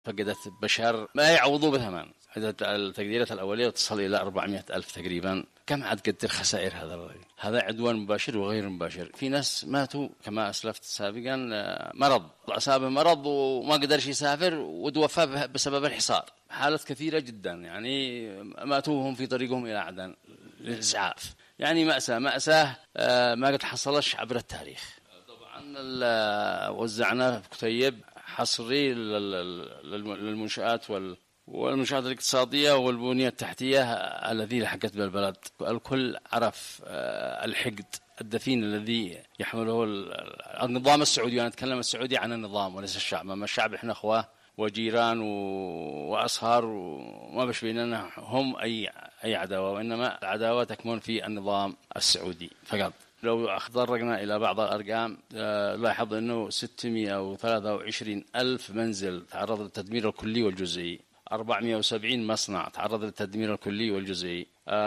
فقدت بشر ما يعوضوا بثمن. التقديرات الأولية تصل إلى 400 ألف تقريبا. كم عاد قد الخسائر هذا عدوان مباشر وغير مباشر. في ناس ماتوا كما أسلفت سابقا، مرض أصابه مرض وما قدرش يسافر وتوفى بسبب الحصار. حالات كثيرة جدا يعني ماتوا هم في طريقهم إلى عدن للإسعاف. يعني مأساة ما قد حصلش عبر التاريخ. طبعا وزعنا في كتيب حصري للمنشآت والمنشآت الاقتصادية والبنية التحتية الذي لحقت بالبلد. الكل عرف الحقد الدفين الذي يحمله النظام السعودي. أنا أتكلم السعودي عن النظام وليس الشعب. أما الشعب إحنا أخوة وجيران وأصهار وما بش بيننا هم أي عداوة، وإنما العداوة تكمن في النظام السعودي فقط. لو تطرقنا إلى بعض الأرقام لاحظ أنه 623 ألف منزل تعرض للتدمير الكلي والجزئي، 470 مصنع تعرض للتدمير الكلي والجزئي،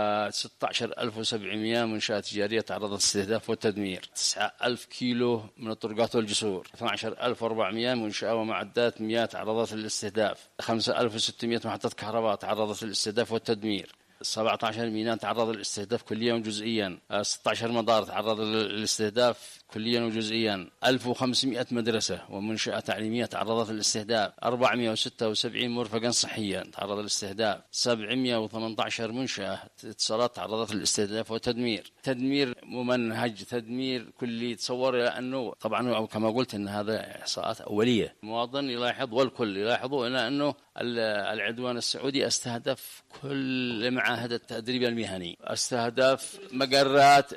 16,700 منشآت تجارية تعرضت للاستهداف والتدمير، 9,000 كيلو من الطرقات والجسور، 12,400 منشأة ومعدات مياه تعرضت للاستهداف، 5,600 محطة كهرباء تعرضت للاستهداف والتدمير، 17 ميناء تعرض للاستهداف كليا وجزئيا، 16 مدار تعرض للاستهداف كليا وجزئيا، 1500 مدرسة ومنشأة تعليمية تعرضت للاستهداف، 476 مرفقا صحيا تعرض للاستهداف، 718 منشأة اتصالات تعرضت للاستهداف والتدمير. تدمير ممنهج، تدمير كلي. تصور إلى أنه طبعا كما قلت أن هذا إحصاءات أولية. المواطن يلاحظ والكل يلاحظوا إلى أنه العدوان السعودي استهدف كل معاهد التدريب المهني، استهدف مقرات،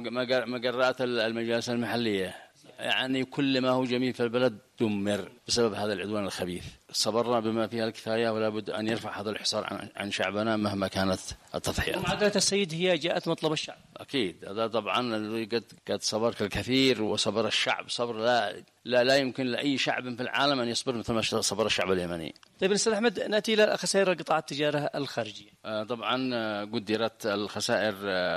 مقرات المجالس المحلية، يعني كل ما هو جميل في البلد دمر بسبب هذا العدوان الخبيث. صبرنا بما فيها الكفاية، ولا بد أن يرفع هذا الحصار عن شعبنا مهما كانت التضحيات. ومعادلة السيد هي جاءت مطلب الشعب. أكيد هذا طبعا قد صبر الكثير، وصبر الشعب صبر لا يمكن لأي شعب في العالم أن يصبر مثل ما صبر الشعب اليمني. طيب أستاذ أحمد، نأتي إلى خسائر قطاع التجارة الخارجية. طبعا قدرت الخسائر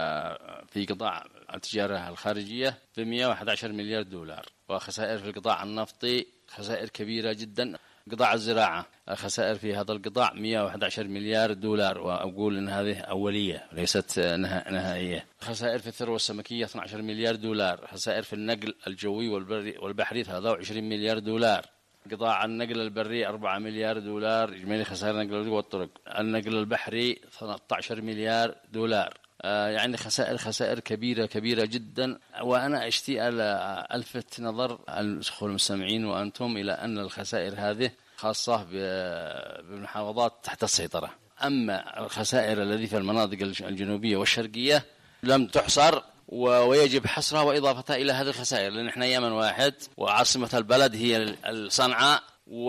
في قطاع التجارة الخارجية ب 111 مليار دولار، وخسائر في القطاع النفطي خسائر كبيرة جدا. قطاع الزراعة الخسائر في هذا القطاع 111 مليار دولار، وأقول أن هذه أولية ليست نهائية. خسائر في الثروة السمكية 12 مليار دولار. خسائر في النقل الجوي والبحري 23 مليار دولار. قطاع النقل البري 4 مليار دولار إجمالي خسائر النقل والطرق. النقل البحري 13 مليار دولار. يعني خسائر كبيرة جدا. وأنا أشتي ألفت نظر المستمعين وأنتم إلى أن الخسائر هذه خاصة بالمحافظات تحت السيطرة. أما الخسائر التي في المناطق الجنوبية والشرقية لم تحصر، ويجب حصرها وإضافتها إلى هذه الخسائر، لأن إحنا يمن واحد وعاصمة البلد هي صنعاء،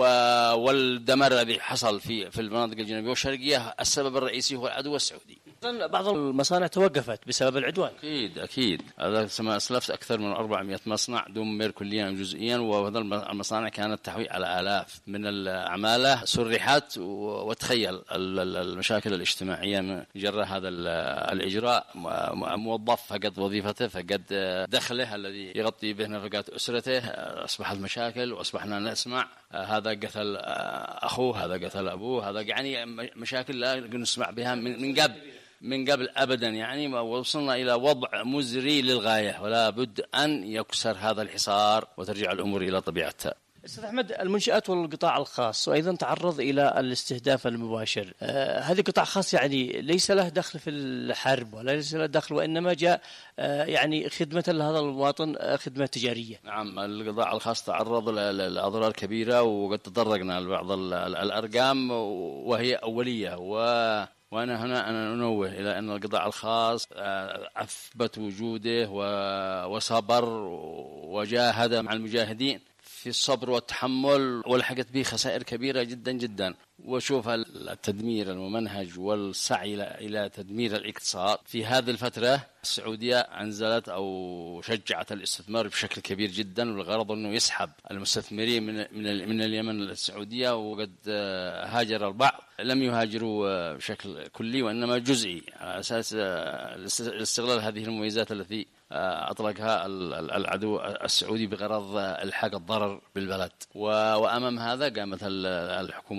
والدمار الذي حصل في المناطق الجنوبية والشرقية السبب الرئيسي هو العدو السعودي. بعض المصانع توقفت بسبب العدوان. أكيد هذا كما أسلفت أكثر من 400 مصنع دمر كليا وجزئيا، وهذا المصانع كانت تحوي على آلاف من العمالة سرحت. وتخيل المشاكل الاجتماعية من جراء هذا الإجراء. موظف فقد وظيفته، فقد دخله الذي يغطي به نفقات أسرته، أصبحت مشاكل وأصبحنا نسمع هذا قتل أخوه، هذا قتل أبوه، هذا يعني مشاكل لا نسمع بها من قبل أبدا. يعني وصلنا إلى وضع مزري للغاية، ولا بد أن يكسر هذا الحصار وترجع الأمور إلى طبيعتها. أستاذ أحمد، المنشآت والقطاع الخاص وأيضا تعرض إلى الاستهداف المباشر. هذه قطاع خاص يعني ليس له دخل في الحرب ولا ليس له دخل، وإنما جاء يعني خدمة لهذا المواطن، خدمة تجارية. نعم، القطاع الخاص تعرض لأضرار كبيرة، وقد تطرقنا لبعض الأرقام وهي أولية. وأنا هنا أنوه إلى أن القطاع الخاص أثبت وجوده وصبر وجاهد مع المجاهدين في الصبر والتحمل، ولحقت به خسائر كبيرة جدا جدا. وشوف التدمير الممنهج والسعي إلى تدمير الاقتصاد في هذه الفترة. السعودية أنزلت أو شجعت الاستثمار بشكل كبير جدا، والغرض أنه يسحب المستثمرين من اليمن للسعودية. وقد هاجر البعض، لم يهاجروا بشكل كلي وإنما جزئي، على أساس الاستغلال هذه المميزات التي أطلقها العدو السعودي بغرض إلحاق الضرر بالبلد. وأمام هذا قامت الحكومة